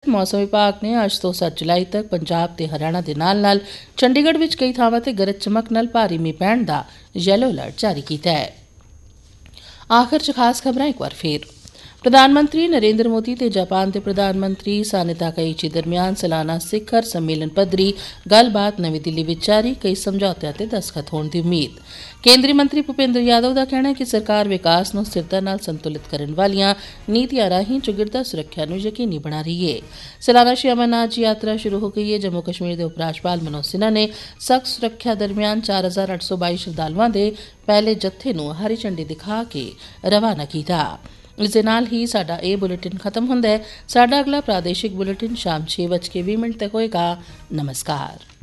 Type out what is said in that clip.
मौसम विभाग ने अज तो 7 जुलाई तक पंजाब ते हरियाणा दे नाल चंडीगढ़ विच कई थावां ते गरज चमक नाल भारी मींह पैण दा येलो अलर्ट जारी कीता है। आखिर च खास खबरां एक बार फिर। प्रधानमंत्री नरेंद्र मोदी ते जापान दे प्रधानमंत्री साने ताकाइची दरमियान सालाना शिखर सम्मेलन पद्धरी गल्लबात नमीं दिल्ली विच जारी, कई समझौते ते दस्तखत होने दी उम्मीद। केंद्रीय मंत्री भूपेंद्र यादव का कहना है कि सरकार विकास नूं स्थिरता नाल संतुलित करने वालियां नीतियां राहीं चौगिरदा सुरक्षा नूं यकीनी बना रही है। सालाना श्री अमरनाथ जी यात्रा शुरू हो गई है। जम्मू कश्मीर के उपराज्यपाल मनोज सिन्हा ने सख्त सुरक्षा दरमियान 4822 श्रद्धालुओं के पहले जत्थे नूं हरी झंडी दिखा के रवाना किया। इस दे नाल ही साडा ये बुलेटिन खत्म हुंदा है। साडा अगला प्रादेशिक बुलेटिन शाम 6:20 तक होएगा। नमस्कार।